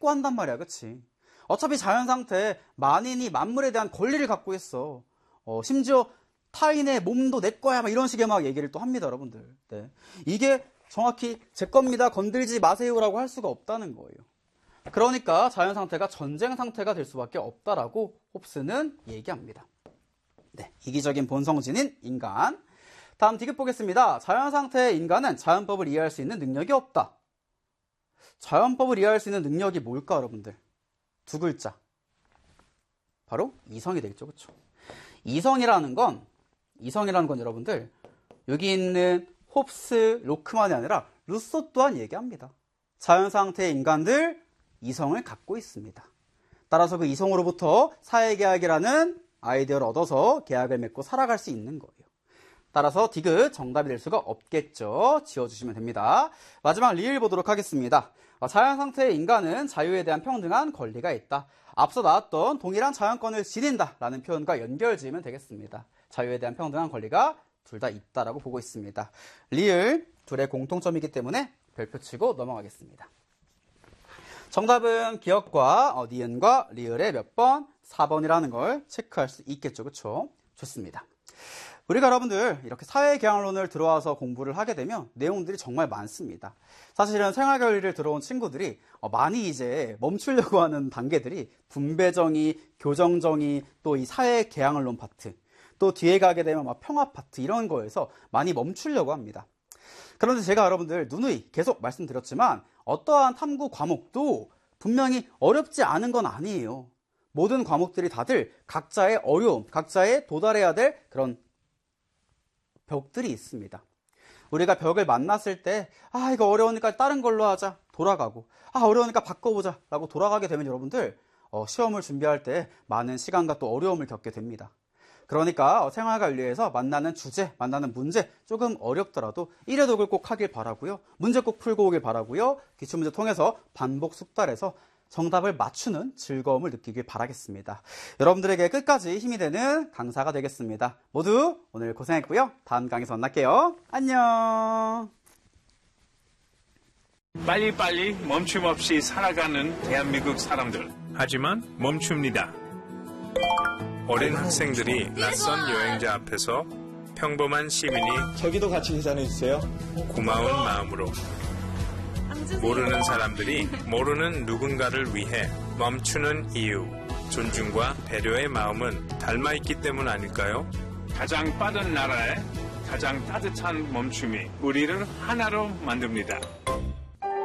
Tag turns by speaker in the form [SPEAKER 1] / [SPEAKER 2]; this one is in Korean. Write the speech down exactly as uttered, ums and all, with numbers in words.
[SPEAKER 1] 택고한단 말이야, 그치? 어차피 자연상태 만인이 만물에 대한 권리를 갖고 있어. 어, 심지어 타인의 몸도 내 거야, 막 이런 식의 막 얘기를 또 합니다, 여러분들. 네. 이게 정확히 제 겁니다, 건들지 마세요라고 할 수가 없다는 거예요. 그러니까 자연상태가 전쟁 상태가 될 수밖에 없다라고 홉스는 얘기합니다. 네, 이기적인 본성지닌 인간. 다음 디귿 보겠습니다. 자연상태의 인간은 자연법을 이해할 수 있는 능력이 없다. 자연법을 이해할 수 있는 능력이 뭘까, 여러분들? 두 글자. 바로 이성이 되겠죠, 그렇죠? 이성이라는 건, 이성이라는 건 여러분들, 여기 있는 홉스, 로크만이 아니라 루소 또한 얘기합니다. 자연상태의 인간들, 이성을 갖고 있습니다. 따라서 그 이성으로부터 사회계약이라는 아이디어를 얻어서 계약을 맺고 살아갈 수 있는 거예요. 따라서 디귿 정답이 될 수가 없겠죠. 지워주시면 됩니다. 마지막 리을 보도록 하겠습니다. 자연상태의 인간은 자유에 대한 평등한 권리가 있다. 앞서 나왔던 동일한 자연권을 지닌다 라는 표현과 연결 지으면 되겠습니다. 자유에 대한 평등한 권리가 둘 다 있다라고 보고 있습니다. 리을 둘의 공통점이기 때문에 별표 치고 넘어가겠습니다. 정답은 기억과 어, 니은과 리을의 몇 번? 사 번이라는 걸 체크할 수 있겠죠. 그렇죠? 좋습니다. 우리가 여러분들 이렇게 사회계약론을 들어와서 공부를 하게 되면 내용들이 정말 많습니다. 사실은 생활결리를 들어온 친구들이 많이 이제 멈추려고 하는 단계들이 분배정의, 교정정의, 또 이 사회계약론 파트, 또 뒤에 가게 되면 막 평화 파트 이런 거에서 많이 멈추려고 합니다. 그런데 제가 여러분들 누누이 계속 말씀드렸지만 어떠한 탐구 과목도 분명히 어렵지 않은 건 아니에요. 모든 과목들이 다들 각자의 어려움, 각자의 도달해야 될 그런 벽들이 있습니다. 우리가 벽을 만났을 때 아 이거 어려우니까 다른 걸로 하자 돌아가고 아 어려우니까 바꿔보자 라고 돌아가게 되면 여러분들 어, 시험을 준비할 때 많은 시간과 또 어려움을 겪게 됩니다. 그러니까 생활관리에서 만나는 주제, 만나는 문제 조금 어렵더라도 일회독을 꼭 하길 바라고요. 문제 꼭 풀고 오길 바라고요. 기출문제 통해서 반복 숙달해서 정답을 맞추는 즐거움을 느끼길 바라겠습니다. 여러분들에게 끝까지 힘이 되는 강사가 되겠습니다. 모두 오늘 고생했고요. 다음 강의에서 만날게요. 안녕.
[SPEAKER 2] 빨리빨리 멈춤 없이 살아가는 대한민국 사람들.
[SPEAKER 3] 하지만 멈춥니다. 어린 학생들이 낯선 여행자 앞에서 평범한 시민이
[SPEAKER 4] 저기도 같이 계산해주세요.
[SPEAKER 3] 고마운 마음으로 모르는 사람들이 모르는 누군가를 위해 멈추는 이유, 존중과 배려의 마음은 닮아있기 때문 아닐까요?
[SPEAKER 2] 가장 빠른 나라에 가장 따뜻한 멈춤이 우리를 하나로 만듭니다.